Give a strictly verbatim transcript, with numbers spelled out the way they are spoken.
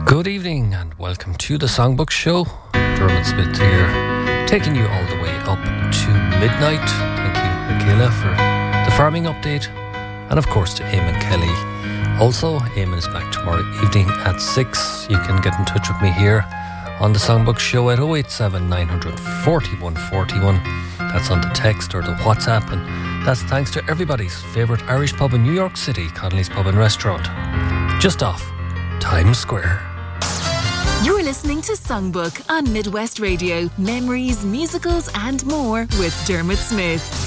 Good evening and welcome to the Songbook Show. Dermot Smith here, taking you all the way up to midnight. Thank you, Michaela, for the farming update. And of course to Eamon Kelly. Also, Eamon is back tomorrow evening at six. You can get in touch with me here on the Songbook Show at oh eight seven, nine four one, four one. That's on the text or the WhatsApp. And that's thanks to everybody's favourite Irish pub in New York City, Connolly's Pub and Restaurant, just off Times Square. You're listening to Songbook on Midwest Radio. Memories, musicals and more with Dermot Smith.